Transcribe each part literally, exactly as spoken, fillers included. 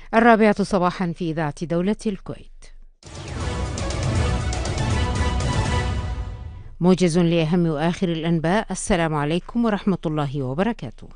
الرابعة صباحا في إذاعة دولة الكويت. موجز لأهم وآخر الأنباء. السلام عليكم ورحمة الله وبركاته.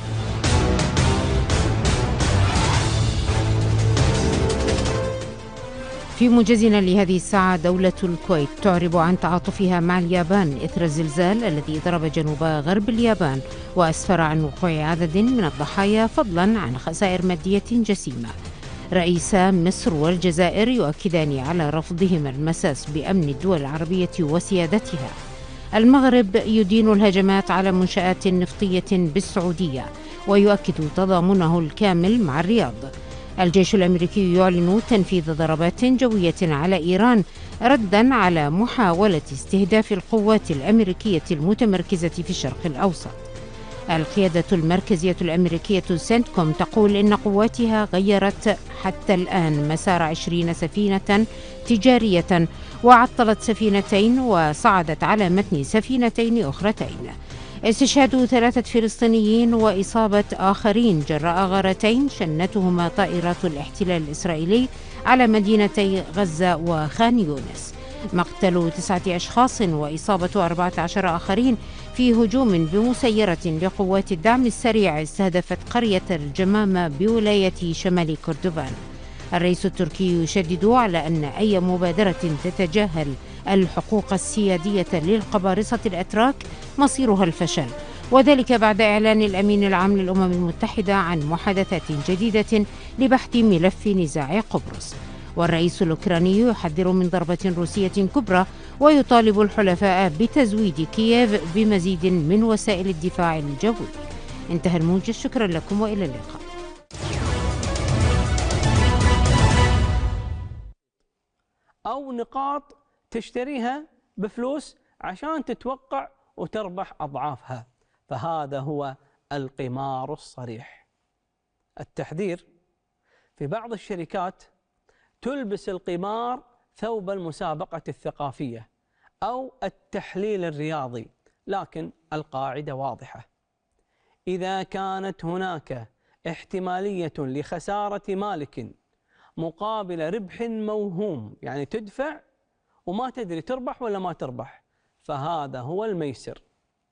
في موجزنا لهذه الساعة، دولة الكويت تعرب عن تعاطفها مع اليابان إثر الزلزال الذي ضرب جنوب غرب اليابان وأسفر عن وقوع عدد من الضحايا، فضلا عن خسائر مادية جسيمة. رئيسا مصر والجزائر يؤكدان على رفضهما المساس بأمن الدول العربية وسيادتها. المغرب يدين الهجمات على منشآت نفطية بالسعودية ويؤكد تضامنه الكامل مع الرياض. الجيش الأمريكي يعلن تنفيذ ضربات جوية على إيران ردا على محاولة استهداف القوات الأمريكية المتمركزة في الشرق الأوسط. القيادة المركزية الأمريكية سنتكوم تقول إن قواتها غيرت حتى الآن مسار عشرين سفينة تجارية وعطلت سفينتين وصعدت على متن سفينتين أخرتين. استشهاد ثلاثة فلسطينيين وإصابة آخرين جراء غارتين شنتهما طائرات الاحتلال الإسرائيلي على مدينتي غزة وخان يونس. مقتل تسعة أشخاص وإصابة أربعة عشر آخرين في هجوم بمسيرة لقوات الدعم السريع استهدفت قرية الجمامة بولاية شمال كردفان. الرئيس التركي يشدد على أن أي مبادرة تتجاهل الحقوق السيادية للقبارصة الأتراك مصيرها الفشل، وذلك بعد إعلان الأمين العام للأمم المتحدة عن محادثات جديدة لبحث ملف نزاع قبرص. والرئيس الأوكراني يحذر من ضربة روسية كبرى ويطالب الحلفاء بتزويد كييف بمزيد من وسائل الدفاع الجوي. انتهى الموجز، شكرا لكم وإلى اللقاء. أو نقاط تشتريها بفلوس عشان تتوقع وتربح أضعافها، فهذا هو القمار الصريح. التحذير: في بعض الشركات تلبس القمار ثوب المسابقة الثقافية أو التحليل الرياضي، لكن القاعدة واضحة: إذا كانت هناك احتمالية لخسارة مالك مقابل ربح موهوم، يعني تدفع وما تدري تربح ولا ما تربح، فهذا هو الميسر.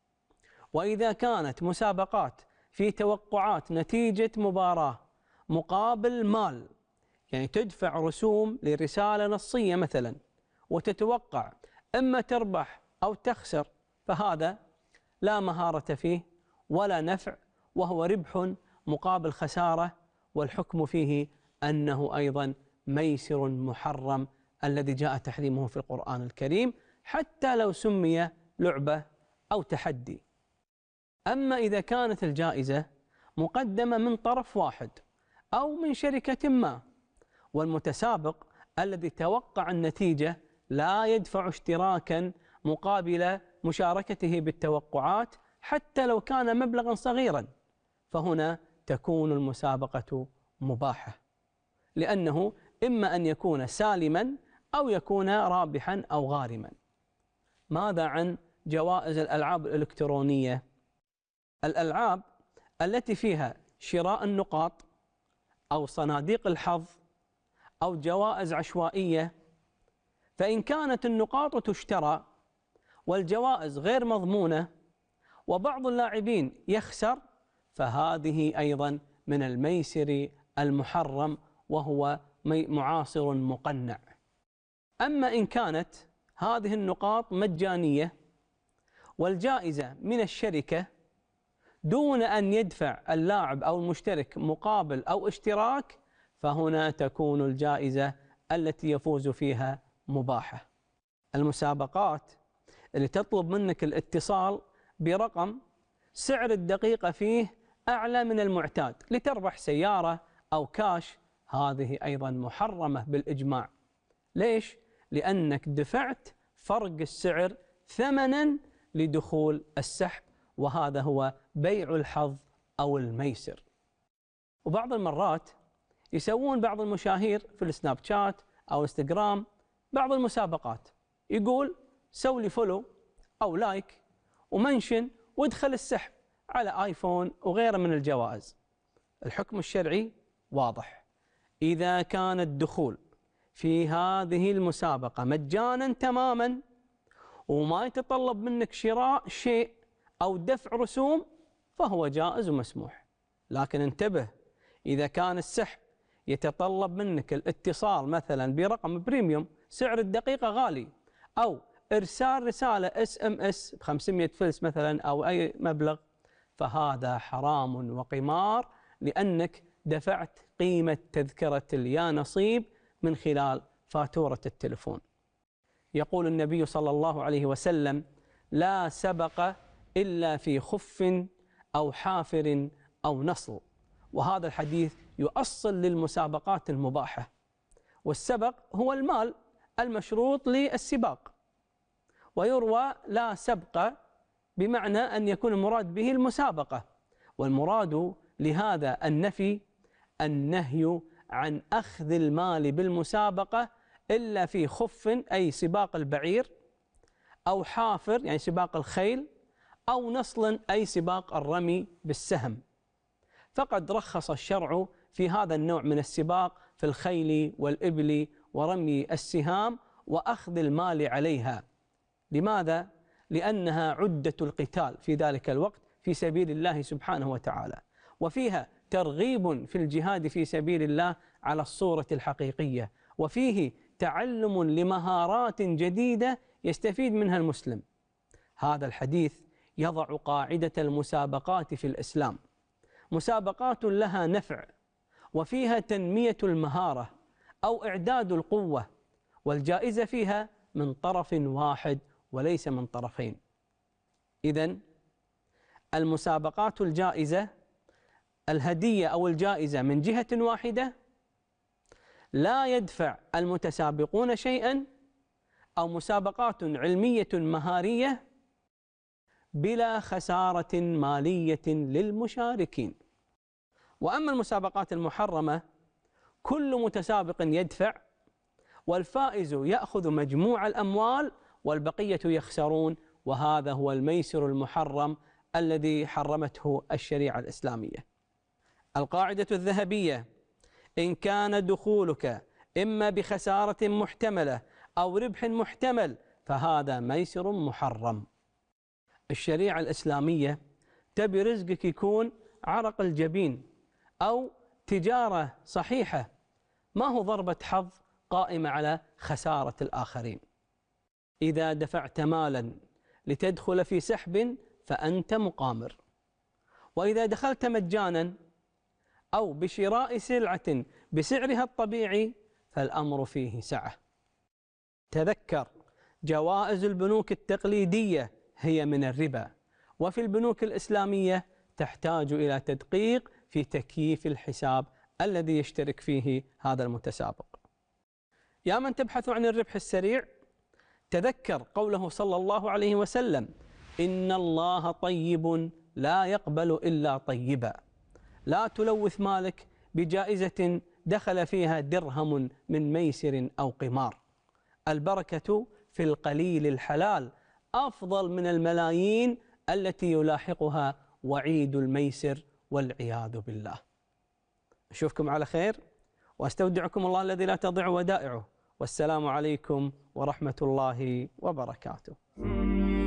وإذا كانت مسابقات في توقعات نتيجة مباراة مقابل مال، يعني تدفع رسوم لرسالة نصية مثلا وتتوقع إما تربح أو تخسر، فهذا لا مهارة فيه ولا نفع، وهو ربح مقابل خسارة، والحكم فيه أنه أيضا ميسر محرم الذي جاء تحريمه في القرآن الكريم، حتى لو سمي لعبة أو تحدي. أما إذا كانت الجائزة مقدمة من طرف واحد أو من شركة ما، والمتسابق الذي توقع النتيجة لا يدفع اشتراكا مقابل مشاركته بالتوقعات حتى لو كان مبلغا صغيرا، فهنا تكون المسابقة مباحة، لأنه إما أن يكون سالما أو يكون رابحا أو غارما. ماذا عن جوائز الألعاب الإلكترونية؟ الألعاب التي فيها شراء النقاط أو صناديق الحظ أو جوائز عشوائية، فإن كانت النقاط تشترى والجوائز غير مضمونة وبعض اللاعبين يخسر، فهذه أيضا من الميسر المحرم، وهو معاصر مقنع. أما إن كانت هذه النقاط مجانية والجائزة من الشركة دون أن يدفع اللاعب أو المشترك مقابل أو اشتراك، فهنا تكون الجائزة التي يفوز فيها مباحة. المسابقات اللي تطلب منك الاتصال برقم سعر الدقيقة فيه أعلى من المعتاد لتربح سيارة أو كاش، هذه أيضا محرمة بالإجماع. ليش؟ لأنك دفعت فرق السعر ثمنا لدخول السحب، وهذا هو بيع الحظ أو الميسر. وبعض المرات يسوون بعض المشاهير في السناب شات أو انستغرام بعض المسابقات، يقول سوي لي فولو أو لايك ومنشن وادخل السحب على آيفون وغيره من الجوائز. الحكم الشرعي واضح: إذا كان الدخول في هذه المسابقة مجانا تماما وما يتطلب منك شراء شيء أو دفع رسوم فهو جائز ومسموح. لكن انتبه، إذا كان السحب يتطلب منك الاتصال مثلا برقم بريميوم سعر الدقيقة غالي، أو إرسال رسالة اس ام اس ب خمسمئة فلس مثلا أو أي مبلغ، فهذا حرام وقمار، لأنك دفعت قيمة تذكرة اليا نصيب من خلال فاتورة التلفون. يقول النبي صلى الله عليه وسلم: لا سبق إلا في خف أو حافر أو نصل. وهذا الحديث يؤصل للمسابقات المباحة، والسبق هو المال المشروط للسباق، ويروى لا سبق بمعنى أن يكون المراد به المسابقة، والمراد لهذا النفي النهي عن أخذ المال بالمسابقة إلا في خف أي سباق البعير، أو حافر يعني سباق الخيل، أو نصل أي سباق الرمي بالسهم. فقد رخص الشرع في هذا النوع من السباق في الخيل والإبل ورمي السهام وأخذ المال عليها. لماذا؟ لأنها عدة القتال في ذلك الوقت في سبيل الله سبحانه وتعالى، وفيها ترغيب في الجهاد في سبيل الله على الصورة الحقيقية، وفيه تعلم لمهارات جديدة يستفيد منها المسلم. هذا الحديث يضع قاعدة المسابقات في الإسلام، مسابقات لها نفع وفيها تنمية المهارة أو إعداد القوة، والجائزة فيها من طرف واحد وليس من طرفين. إذن المسابقات الجائزة الهدية أو الجائزة من جهة واحدة لا يدفع المتسابقون شيئا، أو مسابقات علمية مهارية بلا خسارة مالية للمشاركين. وأما المسابقات المحرمة كل متسابق يدفع، والفائز يأخذ مجموع الأموال والبقية يخسرون، وهذا هو الميسر المحرم الذي حرمته الشريعة الإسلامية. القاعدة الذهبية: إن كان دخولك إما بخسارة محتملة أو ربح محتمل فهذا ميسر محرم. الشريعة الإسلامية تبي رزقك يكون عرق الجبين أو تجارة صحيحة، ما هو ضربة حظ قائمة على خسارة الآخرين. إذا دفعت مالا لتدخل في سحب فأنت مقامر، وإذا دخلت مجانا أو بشراء سلعة بسعرها الطبيعي فالأمر فيه سعة. تذكر، جوائز البنوك التقليدية هي من الربا، وفي البنوك الإسلامية تحتاج إلى تدقيق في تكييف الحساب الذي يشترك فيه هذا المتسابق. يا من تبحث عن الربح السريع، تذكر قوله صلى الله عليه وسلم: إن الله طيب لا يقبل إلا طيبا. لا تلوث مالك بجائزة دخل فيها درهم من ميسر أو قمار. البركة في القليل الحلال أفضل من الملايين التي يلاحقها وعيد الميسر والعياذ بالله. أشوفكم على خير، وأستودعكم الله الذي لا تضيع ودائعه، والسلام عليكم ورحمة الله وبركاته.